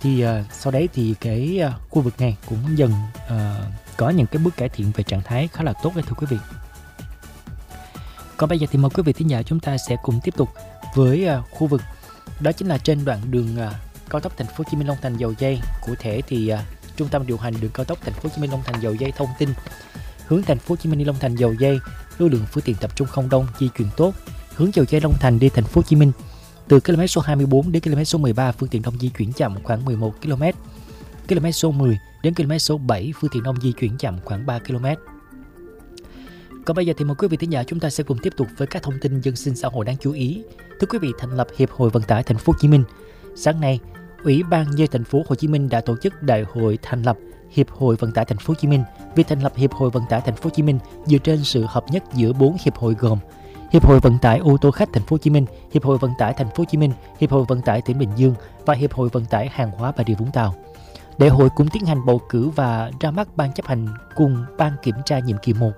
Thì sau đấy thì cái khu vực này cũng dần có những cái bước cải thiện về trạng thái khá là tốt đấy thưa quý vị. Còn bây giờ thì mời quý vị thính giả chúng ta sẽ cùng tiếp tục với khu vực đó chính là trên đoạn đường cao tốc Thành phố Hồ Chí Minh Long Thành Dầu Giây. Cụ thể thì trung tâm điều hành đường cao tốc Thành phố Hồ Chí Minh Long Thành Dầu Giây thông tin hướng Thành phố Hồ Chí Minh đi Long Thành Dầu Giây, lưu lượng phương tiện tập trung không đông, di chuyển tốt. Hướng Dầu Giây Long Thành đi Thành phố Hồ Chí Minh từ km số 24 đến km số 13 phương tiện đông di chuyển chậm khoảng 11 km. Km số 10 đến km số 7 phương tiện đông di chuyển chậm khoảng 3 km. Còn bây giờ thì mời quý vị thính giả chúng ta sẽ cùng tiếp tục với các thông tin dân sinh xã hội đáng chú ý. Thưa quý vị, thành lập Hiệp hội Vận tải Thành phố Hồ Chí Minh. Sáng nay, Ủy ban nhân dân Thành phố Hồ Chí Minh đã tổ chức đại hội thành lập Hiệp hội Vận tải Thành phố Hồ Chí Minh. Việc thành lập Hiệp hội Vận tải Thành phố Hồ Chí Minh dựa trên sự hợp nhất giữa 4 hiệp hội gồm Hiệp hội Vận tải ô tô khách Thành phố Hồ Chí Minh, Hiệp hội Vận tải Thành phố Hồ Chí Minh, Hiệp hội Vận tải tỉnh Bình Dương và Hiệp hội Vận tải hàng hóa Bà Rịa Vũng Tàu. Đại hội cũng tiến hành bầu cử và ra mắt ban chấp hành cùng ban kiểm tra nhiệm kỳ 1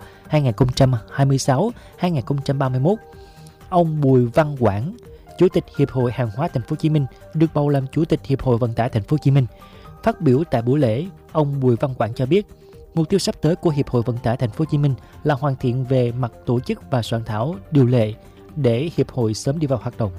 2026-2031. Ông Bùi Văn Quảng, Chủ tịch Hiệp hội Hàng hóa Thành phố Hồ Chí Minh, được bầu làm Chủ tịch Hiệp hội Vận tải Thành phố Hồ Chí Minh. Phát biểu tại buổi lễ, ông Bùi Văn Quảng cho biết, mục tiêu sắp tới của Hiệp hội Vận tải Thành phố Hồ Chí Minh là hoàn thiện về mặt tổ chức và soạn thảo điều lệ để hiệp hội sớm đi vào hoạt động.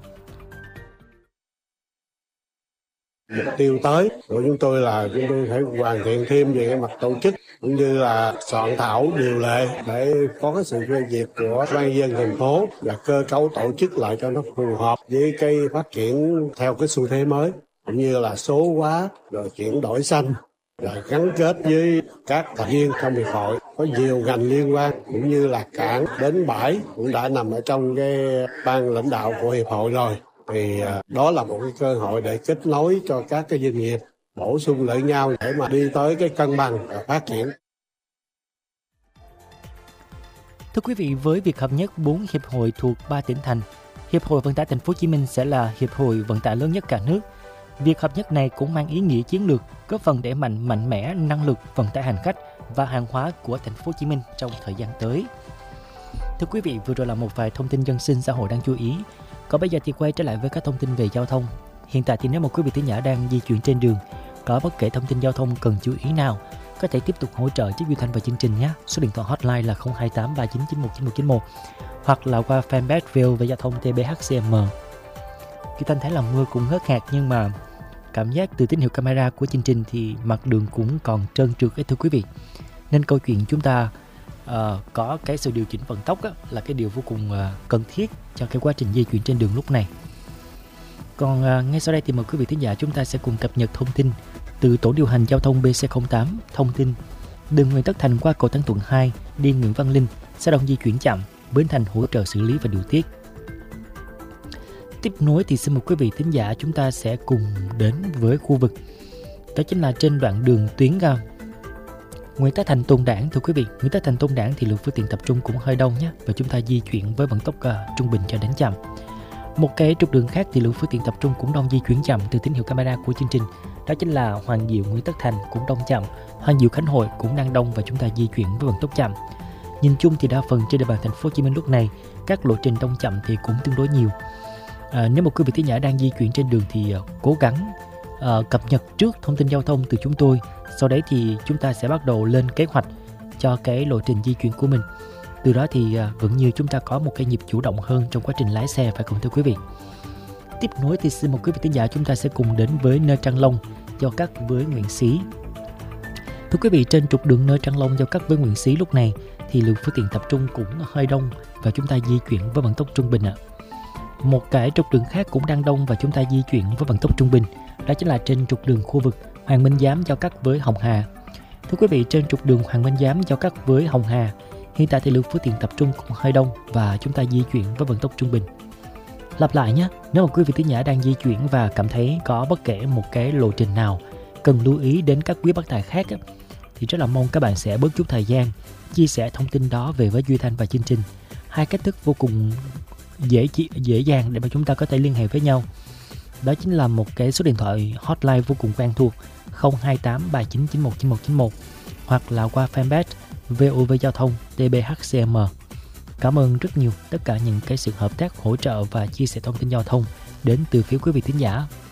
Mục tiêu tới của chúng tôi là chúng tôi phải hoàn thiện thêm về cái mặt tổ chức cũng như là soạn thảo điều lệ để có cái sự phê duyệt của ban nhân dân thành phố và cơ cấu tổ chức lại cho nó phù hợp với cái phát triển theo cái xu thế mới, cũng như là số hóa rồi chuyển đổi xanh, rồi gắn kết với các thành viên trong hiệp hội. Có nhiều ngành liên quan cũng như là cảng, bến bãi cũng đã nằm ở trong cái ban lãnh đạo của hiệp hội rồi. Thì đó là một cái cơ hội để kết nối cho các cái doanh nghiệp bổ sung lẫn nhau để mà đi tới cái cân bằng và phát triển. Thưa quý vị, với việc hợp nhất 4 hiệp hội thuộc 3 tỉnh thành, Hiệp hội Vận tải Thành phố Hồ Chí Minh sẽ là hiệp hội vận tải lớn nhất cả nước. Việc hợp nhất này cũng mang ý nghĩa chiến lược, góp phần đẩy mạnh mẽ năng lực vận tải hành khách và hàng hóa của Thành phố Hồ Chí Minh trong thời gian tới. Thưa quý vị, vừa rồi là một vài thông tin dân sinh xã hội đáng chú ý. Còn bây giờ thì quay trở lại với các thông tin về giao thông. Hiện tại thì nếu mà quý vị thính giả đang di chuyển trên đường, có bất kể thông tin giao thông cần chú ý nào, có thể tiếp tục hỗ trợ giúp Duy Thanh và chương trình nhé. Số điện thoại hotline là 028 399 1191 hoặc là qua fanpage VOV Giao thông TBHCM. Duy Thanh thấy là mưa cũng ngớt hạt, nhưng mà cảm giác từ tín hiệu camera của chương trình thì mặt đường cũng còn trơn trượt ấy thưa quý vị. Nên câu chuyện chúng ta có cái sự điều chỉnh vận tốc là cái điều vô cùng cần thiết cho cái quá trình di chuyển trên đường lúc này. Còn ngay sau đây thì mời quý vị thính giả chúng ta sẽ cùng cập nhật thông tin từ tổ điều hành giao thông BC08. Thông tin đường Nguyễn Tất Thành qua cầu Tân Thuận 2 đi Nguyễn Văn Linh sẽ đông di chuyển chậm, Bến Thành hỗ trợ xử lý và điều tiết. Tiếp nối thì xin mời quý vị thính giả chúng ta sẽ cùng đến với khu vực đó chính là trên đoạn đường tuyến Nguyễn Tất Thành Tôn Đản. Thưa quý vị, Nguyễn Tất Thành Tôn Đản thì lượng phương tiện tập trung cũng hơi đông nhé, và chúng ta di chuyển với vận tốc trung bình cho đến chậm. Một cái trục đường khác thì lượng phương tiện tập trung cũng đông di chuyển chậm từ tín hiệu camera của chương trình, đó chính là Hoàng Diệu Nguyễn Tất Thành cũng đông chậm, Hoàng Diệu Khánh Hội cũng đang đông và chúng ta di chuyển với vận tốc chậm. Nhìn chung thì đa phần trên địa bàn Thành phố Hồ Chí Minh lúc này các lộ trình đông chậm thì cũng tương đối nhiều. Nếu mà quý vị thính giả đang di chuyển trên đường thì cố gắng cập nhật trước thông tin giao thông từ chúng tôi. Sau đấy thì chúng ta sẽ bắt đầu lên kế hoạch cho cái lộ trình di chuyển của mình. Từ đó thì vẫn như chúng ta có một cái nhịp chủ động hơn trong quá trình lái xe, phải không thưa quý vị? Tiếp nối thì xin mời quý vị thính giả chúng ta sẽ cùng đến với nơi Trăng Long giao cắt với Nguyễn Xí. Thưa quý vị, trên trục đường nơi Trăng Long giao cắt với Nguyễn Xí lúc này thì lượng phương tiện tập trung cũng hơi đông và chúng ta di chuyển với vận tốc trung bình ạ. Một cái trục đường khác cũng đang đông và chúng ta di chuyển với vận tốc trung bình, đó chính là trên trục đường khu vực Hoàng Minh Giám giao cắt với Hồng Hà. Thưa quý vị, trên trục đường Hoàng Minh Giám giao cắt với Hồng Hà, hiện tại thì lượng phương tiện tập trung cũng hơi đông và chúng ta di chuyển với vận tốc trung bình. Lặp lại nhé, nếu mà quý vị thính giả đang di chuyển và cảm thấy có bất kể một cái lộ trình nào cần lưu ý đến các quý bác tài khác thì rất là mong các bạn sẽ bớt chút thời gian chia sẻ thông tin đó về với Duy Thanh và chương trình. Hai cách thức vô cùng dễ dàng để mà chúng ta có thể liên hệ với nhau. Đó chính là một cái số điện thoại hotline vô cùng quen thuộc 028 399 1191 hoặc là qua fanpage VOV Giao thông TBHCM. Cảm ơn rất nhiều tất cả những cái sự hợp tác, hỗ trợ và chia sẻ thông tin giao thông đến từ phía quý vị thính giả.